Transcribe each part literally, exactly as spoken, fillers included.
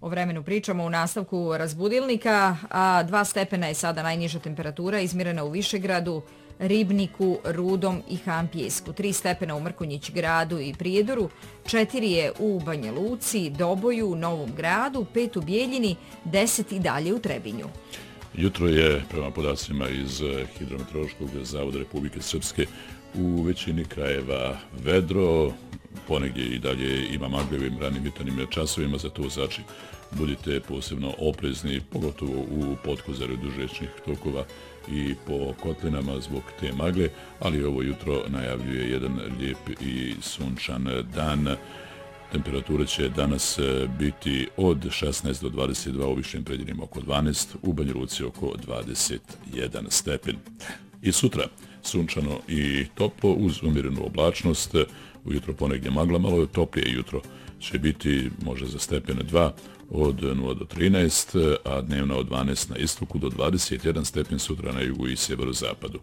O vremenu pričamo u nastavku razbudilnika, a dva stepena je sada najniža temperatura izmjerena u Višegradu, Ribniku, Rudom i Hampijesku, tri stepena u Mrkonjić gradu i Prijedoru, četiri je u Banja Luci, Doboju, Novom gradu, pet u Bijeljini, deset i dalje u Trebinju. Jutro je, prema podacima iz Hidrometeorološkog zavoda Republike Srpske, u većini krajeva vedro, ponegdje i dalje ima magljevim ranim jutarnjim časovima, zato vozači budite posebno oprezni, pogotovo u potkozaru duž riječnih tokova i po kotlinama zbog te magle, ali ovo jutro najavljuje jedan lijep i sunčan dan. Temperatura će danas biti od šesnaest do dvadeset dva, u višim predjelima oko dvanaest, u Banja Luci oko dvadeset jedan stepen. I sutra sunčano i toplo uz umjerenu oblačnost, ujutro ponegdje magla, malo je toplije jutro će biti možda za stepen dva od nula do trinaest, a dnevna od dvanaest na istoku do dvadeset jedan stepen sutra na jugu i sjeverozapadu.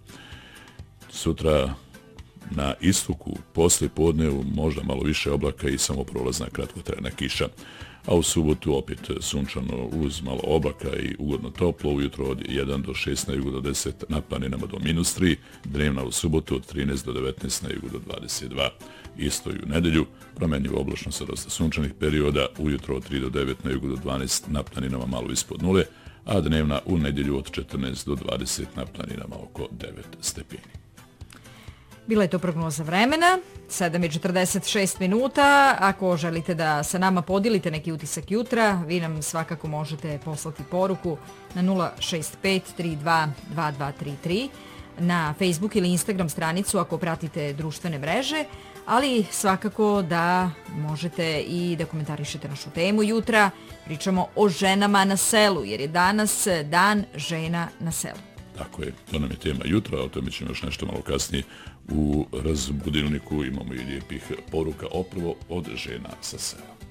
Sutra na istoku posle podnevu možda malo više oblaka i samo prolazna kratkotrajna kiša, a u subotu opet sunčano uz malo oblaka i ugodno toplo, ujutro od jedan do šest, na jugu do deset, na planinama do minus tri, dnevna u subotu od trinaest do devetnaest, na jugu do dvadeset dva. Isto i u nedelju, promjenjivo oblačno sa dosta sunčanih perioda, ujutro od tri do devet, na jugu do dvanaest, na planinama malo ispod nule, a dnevna u nedjelju od četrnaest do dvadeset, na planinama oko devet stepeni. Bila je to prognoza vremena, sedam i četrdeset šest minuta. Ako želite da sa nama podijelite neki utisak jutra, vi nam svakako možete poslati poruku na nula šest pet tri dva dva dva tri tri, na Facebook ili Instagram stranicu ako pratite društvene mreže, ali svakako da možete i da komentarišete našu temu jutra. Pričamo o ženama na selu, jer je danas dan žena na selu. Tako je, to nam je tema jutra, a o tome ćemo još nešto malo kasnije. U razbudilniku imamo i lijepih poruka opravo od žena sa sela.